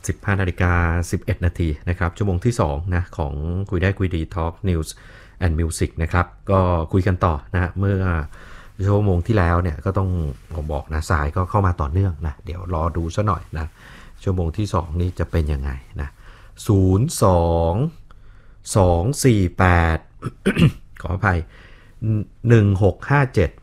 15:11 นาทีนะครับชั่วโมงที่2นะของคุยได้คุยดี Talk News and Music นะครับก็คุยกันต่อนะเมื่อชั่วโมงที่แล้วเนี่ยก็ต้องผมบอกนะสายก็เข้ามาต่อเนื่องนะเดี๋ยวรอดูซะหน่อยนะชั่วโมงที่2นี้จะเป็นยังไงนะ02 248 ขออภัย1657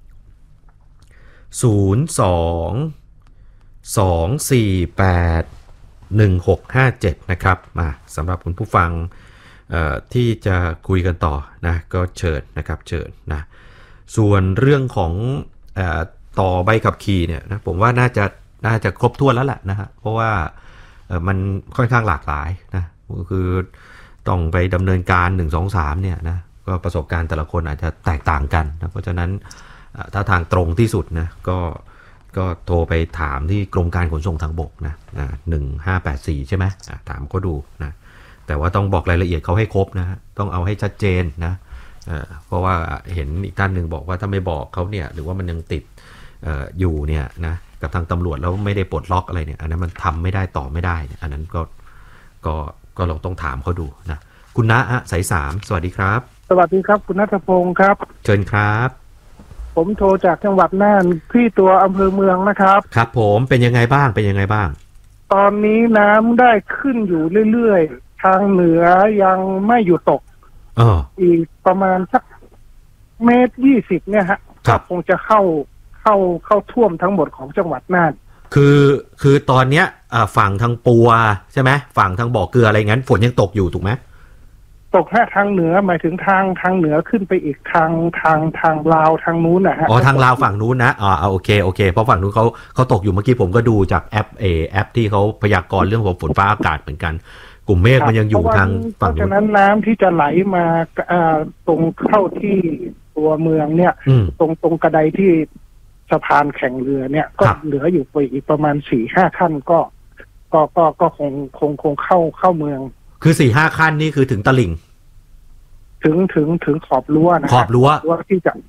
02 248 1657นะครับมาสำหรับคุณผู้ฟังที่จะคุยกันต่อนะก็เชิญนะครับเชิญนะส่วนเรื่องของต่อใบขับขี่เนี่ยนะผมว่าน่าจะครบถ้วนแล้วแหละนะฮะเพราะว่ามันค่อนข้างหลากหลายนะก็คือต้องไปดำเนินการ1 2 3เนี่ยนะก็ประสบการณ์แต่ละคนอาจจะแตกต่างกันนะเพราะฉะนั้นถ้าทางตรงที่สุดนะก็โทรไปถามที่กรมการขนส่งทางบกนะ1584ใช่ไหมถามเขาดูนะแต่ว่าต้องบอกรายละเอียดเขาให้ครบนะต้องเอาให้ชัดเจนนะเพราะว่าเห็นอีกท่านหนึ่งบอกว่าถ้าไม่บอกเขาเนี่ยหรือว่ามันยังติดอยู่เนี่ยนะกับทางตำรวจแล้วไม่ได้ปลดล็อกอะไรเนี่ยอันนั้นมันทำไม่ได้ต่อไม่ได้อันนั้นก็เราต้องถามเขาดูนะคุณณะสาย3สวัสดีครับสวัสดีครับคุณณัฐพงศ์ครับเชิญครับผมโทรจากจังหวัดน่านที่ตัวอำเภอเมืองนะครับครับผมเป็นยังไงบ้างตอนนี้น้ำได้ขึ้นอยู่เรื่อยๆทางเหนือยังไม่หยุดตกอีกประมาณสัก1.20 เนี่ยฮะคงจะเข้าท่วมทั้งหมดของจังหวัดน่านคือตอนเนี้ยฝั่งทางปัวใช่ไหมฝั่งทางบ่อเกลืออะไรงั้นฝนยังตกอยู่ถูกไหมตกแค่ทางเหนือหมายถึงทางเหนือขึ้นไปอีกทางลาวทางนู้นนะฮะทางลาวฝั่งนู้นนะโอเคเพราะฝั่งนู้นเขาตกอยู่เมื่อกี้ผมก็ดูจากแอปที่เขาพยากรณ์เรื่องของฝนฟ้าอากาศเหมือนกันกลุ่มเมฆมันยังอยู่ทางฝั่งนู้นเพราะฉะนั้นน้ำที่จะไหลมาตรงเข้าที่ตัวเมืองเนี่ยตรงกระไดที่สะพานแข่งเรือเนี่ยก็เหลืออยู่ไปอีกประมาณ 4-5 ขั้นก็คงเข้าเมืองคือ 4-5 ขั้นนี่คือถึงตลิ่งถึงขอบรั้วนะขอบรั้วที่จะ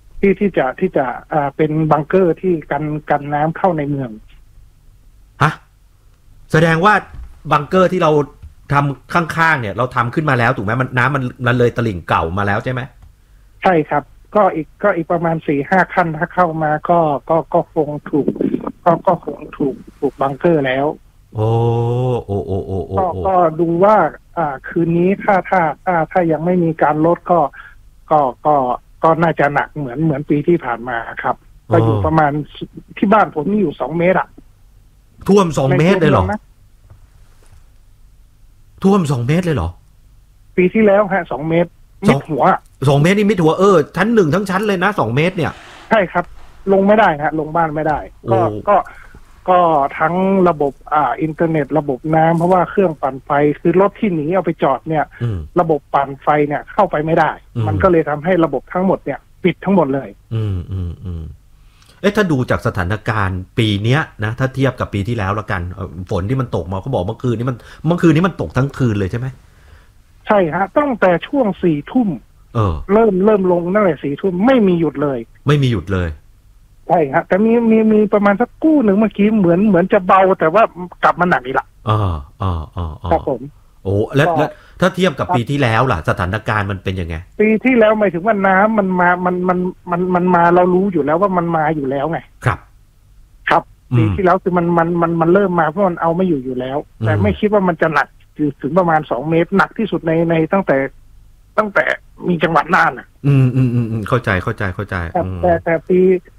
เป็นบังเกอร์ที่กันน้ำเข้าในเมืองฮะแสดงว่าบังเกอร์ที่เราทำข้างๆเนี่ยเราทำขึ้นมาแล้วถูกไหมน้ำมันเลยตลิ่งเก่ามาแล้วใช่ไหมใช่ครับก็อีกประมาณ 4-5 ขั้นถ้าเข้ามาก็คงถูกบังเกอร์แล้วโอ้ก็ดูว่าคืนนี้ถ้ายังไม่มีการลดก็น่าจะหนักเหมือนปีที่ผ่านมาครับก็อยู่ประมาณที่บ้านผมนี่อยู่2 เมตรท่วม2 เมตรเลยเหรอท่วม2 เมตรเลยเหรอปีที่แล้วฮะ2 เมตรมิดหัว 2 เมตรนี่มิดหัวชั้น1ทั้งชั้นเลยนะ2 เมตรเนี่ยใช่ครับลงไม่ได้ฮะลงบ้านไม่ได้ก็ทั้งระบบอินเทอร์เน็ตระบบน้ำเพราะว่าเครื่องปั่นไฟคือรถที่หนีเอาไปจอดเนี่ยระบบปั่นไฟเนี่ยเข้าไปไม่ได้มันก็เลยทำให้ระบบทั้งหมดเนี่ยปิดทั้งหมดเลยถ้าดูจากสถานการณ์ปีนี้นะถ้าเทียบกับปีที่แล้วละกันฝนที่มันตกมาเขาบอกเมื่อคืนนี้มันตกทั้งคืนเลยใช่ไหมใช่ฮะตั้งแต่ช่วง4 ทุ่มเริ่มลงตั้งแต่4 ทุ่มไม่มีหยุดเลยใช่ฮะแต่มีประมาณสักกู้หนึ่งเมื่อกี้เหมือนจะเบาแต่ว่ากลับมาหนักอีกละครับผมแล้วถ้าเทียบกับปีที่แล้วล่ะสถานการณ์มันเป็นยังไงปีที่แล้วหมายถึงว่าน้ำมันมาเรารู้อยู่แล้วว่ามันมาอยู่แล้วไงครับปีที่แล้วคือมันเริ่มมาเพราะมันเอาไม่อยู่แล้วแต่ไม่คิดว่ามันจะหนักถึงประมาณ2 เมตรหนักที่สุดในตั้งแต่มีจังหวัดน่านเข้าใจแต่ปี